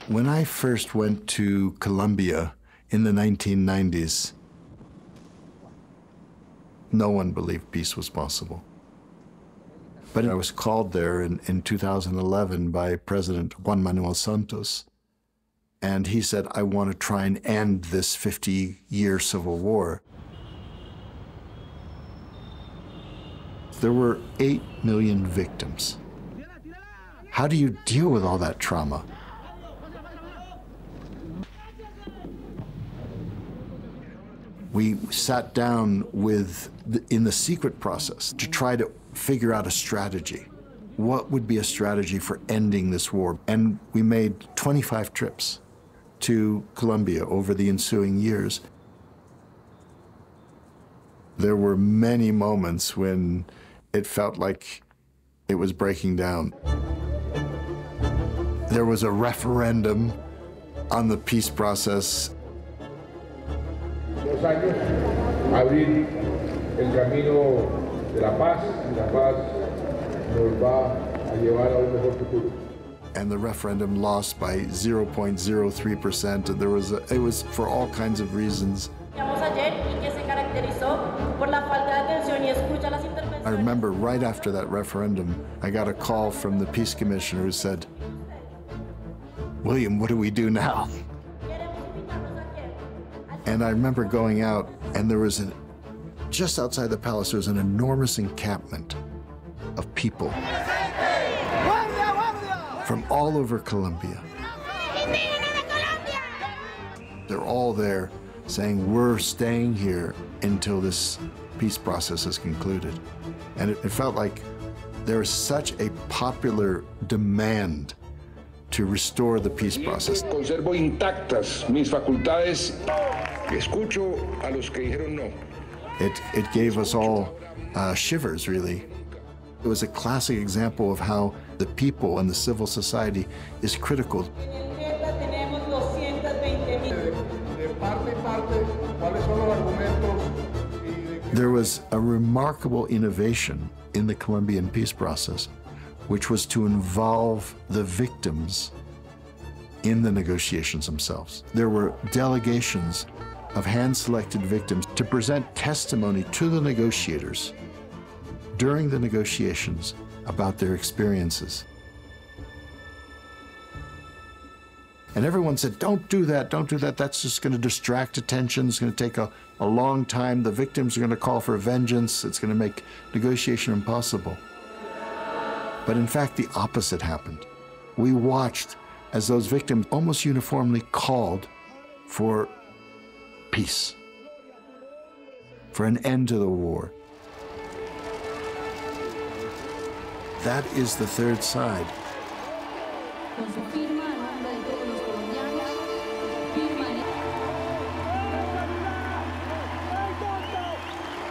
When I first went to Colombia in the 1990s, no one believed peace was possible. But I was called there in 2011 by President Juan Manuel Santos, and he said, I want to try and end this 50-year civil war. There were 8 million victims. How do you deal with all that trauma? We sat down in the secret process to try to figure out a strategy. What would be a strategy for ending this war? And we made 25 trips to Colombia over the ensuing years. There were many moments when it felt like it was breaking down. There was a referendum on the peace process. 2 años, abrir el camino de la paz, y la paz nos va a llevar a un mejor futuro. And the referendum lost by 0.03%, and it was for all kinds of reasons. I remember right after that referendum, I got a call from the peace commissioner who said, William, what do we do now? And I remember going out, and there was just outside the palace, there was an enormous encampment of people from all over Colombia. They're all there saying, we're staying here until this peace process is concluded. And it felt like there was such a popular demand to restore the peace process. Conservo intactas mis facultades. Escucho a los que dijeron no. It gave us all shivers, really. It was a classic example of how the people and the civil society is critical. There was a remarkable innovation in the Colombian peace process, which was to involve the victims in the negotiations themselves. There were delegations of hand-selected victims to present testimony to the negotiators during the negotiations about their experiences. And everyone said, don't do that, that's just going to distract attention, it's going to take a long time, the victims are going to call for vengeance, it's going to make negotiation impossible. But in fact, the opposite happened. We watched as those victims almost uniformly called for peace, for an end to the war. That is the third side.